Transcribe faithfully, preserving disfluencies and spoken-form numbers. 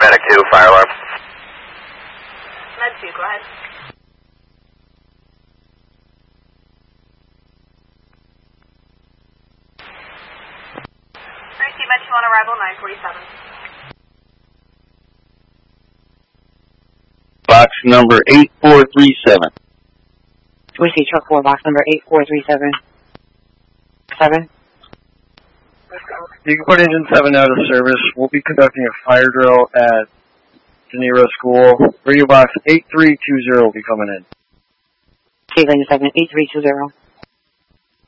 Medic two, fire alarm. Med two, go ahead. Alright, T Med two on arrival, nine forty-seven. Box number eight four three seven. Whiskey Truck four, box number eight four three seven. seven. You can put engine seven out of service. We'll be conducting a fire drill at De Niro School. Radio box eight three two zero will be coming in. Cleveland seven, eight three two zero.